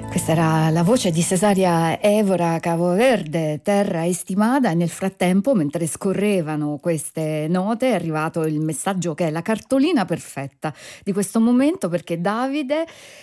Questa era la voce di Cesaria Évora, Cabo Verde, terra estimata, e nel frattempo, mentre scorrevano queste note, è arrivato il messaggio che è la cartolina perfetta di questo momento, perché Davide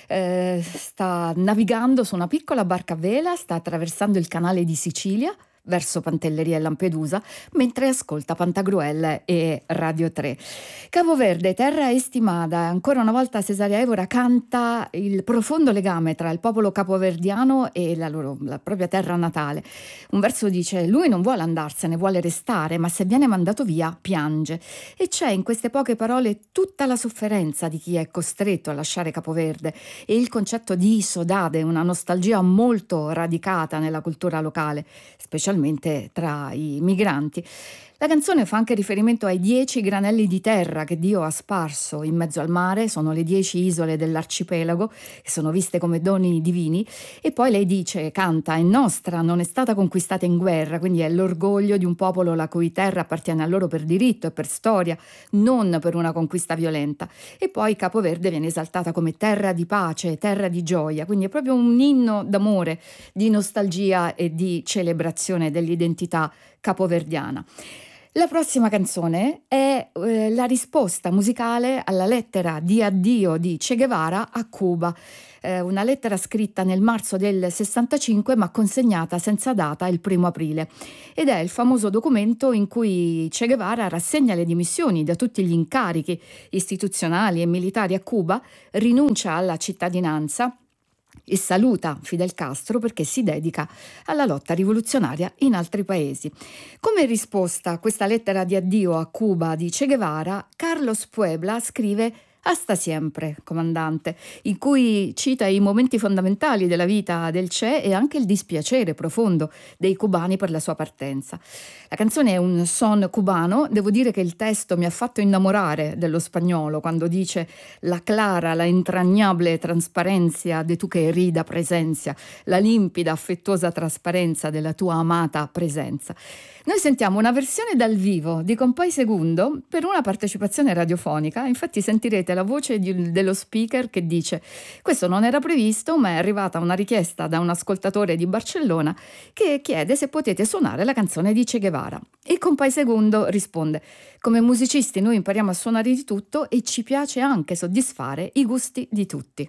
sta navigando su una piccola barca a vela, sta attraversando il canale di Sicilia verso Pantelleria e Lampedusa, mentre ascolta Pantagruel e Radio 3. Cabo Verde, terra estimata, ancora una volta Cesaria Évora canta il profondo legame tra il popolo capoverdiano e la propria terra natale. Un verso dice: lui non vuole andarsene, vuole restare, ma se viene mandato via piange. E c'è in queste poche parole tutta la sofferenza di chi è costretto a lasciare Capoverde e il concetto di saudade, una nostalgia molto radicata nella cultura locale, specialmente tra i migranti. La canzone fa anche riferimento ai 10 granelli di terra che Dio ha sparso in mezzo al mare, sono le 10 isole dell'arcipelago che sono viste come doni divini, e poi lei dice, canta: è nostra, non è stata conquistata in guerra, quindi è l'orgoglio di un popolo la cui terra appartiene a loro per diritto e per storia, non per una conquista violenta. E poi Capoverde viene esaltata come terra di pace, terra di gioia, quindi è proprio un inno d'amore, di nostalgia e di celebrazione dell'identità capoverdiana. La prossima canzone è la risposta musicale alla lettera di addio di Che Guevara a Cuba, una lettera scritta nel marzo del 65 ma consegnata senza data il 1° aprile, ed è il famoso documento in cui Che Guevara rassegna le dimissioni da tutti gli incarichi istituzionali e militari a Cuba, rinuncia alla cittadinanza e saluta Fidel Castro perché si dedica alla lotta rivoluzionaria in altri paesi. Come risposta a questa lettera di addio a Cuba di Che Guevara, Carlos Puebla scrive "Hasta siempre, comandante", in cui cita i momenti fondamentali della vita del Che e anche il dispiacere profondo dei cubani per la sua partenza. La canzone è un son cubano, devo dire che il testo mi ha fatto innamorare dello spagnolo quando dice: la clara, la entrañable trasparencia de tu querida presencia, la limpida, affettuosa trasparenza della tua amata presenza. Noi sentiamo una versione dal vivo di Compay Segundo per una partecipazione radiofonica, infatti sentirete la voce dello speaker che dice: questo non era previsto, ma è arrivata una richiesta da un ascoltatore di Barcellona che chiede se potete suonare la canzone di Che Guevara. E Compay Segundo risponde: come musicisti noi impariamo a suonare di tutto e ci piace anche soddisfare i gusti di tutti.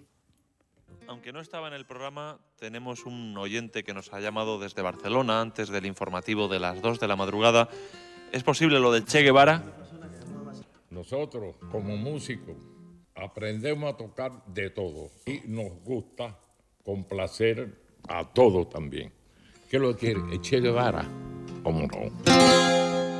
Aunque no estaba en el programa, tenemos un oyente que nos ha llamado desde Barcelona antes del informativo de las 2 de la madrugada. ¿Es posible lo del Che Guevara? Nosotros, como músicos, aprendemos a tocar de todo y nos gusta complacer a todos también. ¿Qué es lo que quiere? El Che Guevara, ¿cómo no?